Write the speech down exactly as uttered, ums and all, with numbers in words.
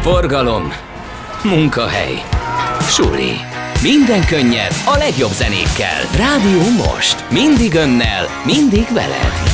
forgalom, munkahely, suli. Minden könnyed a legjobb zenékkel. Rádió Most. Mindig önnel, mindig veled.